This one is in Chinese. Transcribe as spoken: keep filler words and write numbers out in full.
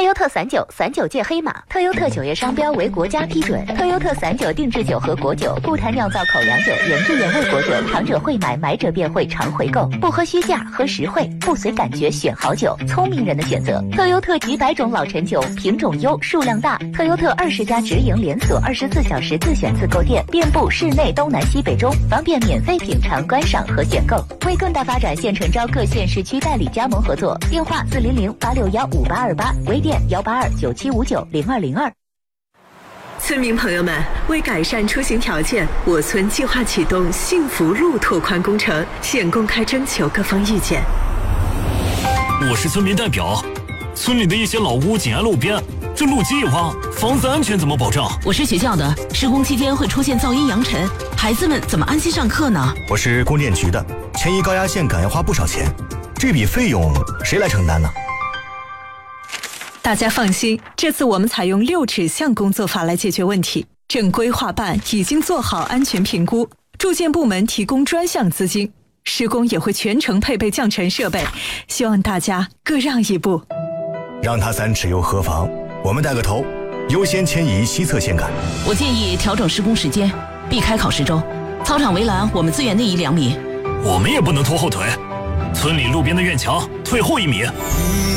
特优特散酒，散酒界黑马。特优特酒业商标为国家批准。特优特散酒定制酒和果酒，固坛酿造口粮酒，原汁原味果酒，尝者会买，买者便会常回购。不喝虚价，喝实惠，不随感觉选好酒，聪明人的选择。特优特几百种老陈酒，品种优，数量大。特优特二十家直营连锁，二十四小时自选自购店，遍布市内东南西北中，方便免费品尝、观赏和选购。为更大发展，现诚招各县市区代理加盟合作，电话四零零八六幺五八二八，微店幺八二九七五九零二零二。 村民朋友们，为改善出行条件，我村计划启动幸福路拓宽工程，现公开征求各方意见。 我是村民代表，村里的一些老屋紧挨路边，这路基一挖，房子安全怎么保障？ 我是学校的，施工期间会出现噪音扬尘，孩子们怎么安心上课呢？ 我是供电局的，迁移高压线杆要花不少钱，这笔费用谁来承担呢？ 大家放心，这次我们采用六指向工作法来解决问题。正规划办已经做好安全评估，住建部门提供专项资金，施工也会全程配备降尘设备，希望大家各让一步。 让他三尺又何妨？我们带个头，优先迁移西侧线杆。 我建议调整施工时间，避开考试周。操场围栏我们资源内移两米。 我们也不能拖后腿，村里路边的院墙退后一米。